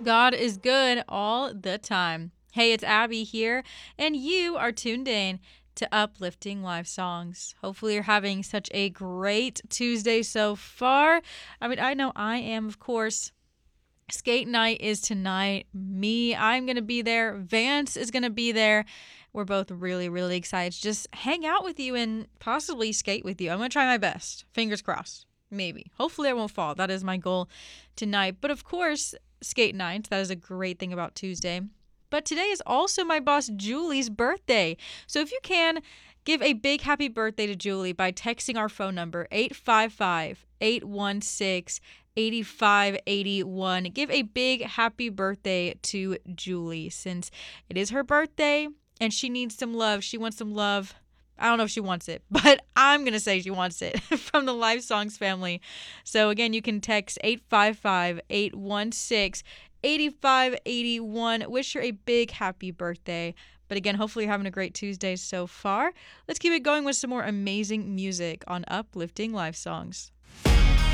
God is good all the time. Hey, it's Abby here, and you are tuned in to Uplifting Live Songs. Hopefully, you're having such a great Tuesday so far. I know I am, of course. Skate night is tonight. I'm going to be there. Vance is going to be there. We're both really, really excited to just hang out with you and possibly skate with you. I'm going to try my best. Fingers crossed. Maybe. Hopefully, I won't fall. That is my goal tonight. But of course, skate night. That is a great thing about Tuesday. But today is also my boss Julie's birthday. So if you can, give a big happy birthday to Julie by texting our phone number 855-816-8581. Give a big happy birthday to Julie since it is her birthday and she needs some love. She wants some love. I don't know if she wants it, but I'm going to say she wants it from the Live Songs family. So again, you can text 855-816-8581. Wish her a big happy birthday. But again, hopefully you're having a great Tuesday so far. Let's keep it going with some more amazing music on Uplifting Live Songs.